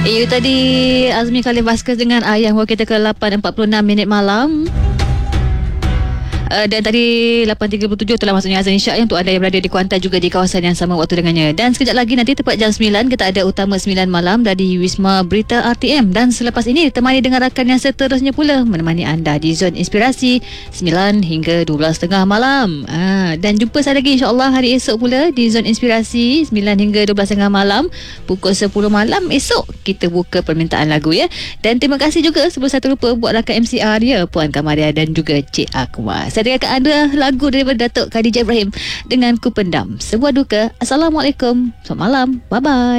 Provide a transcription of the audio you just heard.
Itu tadi Azmi Khalif Baskes dengan Ayah bawa kita ke 8.46 malam. Dan tadi 8.37 telah masuknya azan isyak yang untuk anda yang berada di Kuantan juga di kawasan yang sama waktu dengannya. Dan sekejap lagi nanti tepat jam 9 kita ada utama 9 malam dari Wisma Berita RTM. Dan selepas ini ditemani dengan rakan yang seterusnya pula menemani anda di Zon Inspirasi 9 hingga 12.30 malam. Dan jumpa saya lagi insyaAllah hari esok pula di Zon Inspirasi 9 hingga 12.30 malam. Pukul 10 malam esok kita buka permintaan lagu ya. Dan terima kasih juga sebelum saya terlupa buat rakan MCR ya, Puan Kamaria dan juga Cik Akmal. Saya dengarkan anda lagu daripada Datuk Khadijah Ibrahim dengan Ku Pendam Sebuah Duka. Assalamualaikum. Selamat malam. Bye-bye.